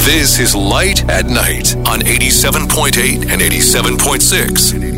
This is Light at Night on 87.8 and 87.6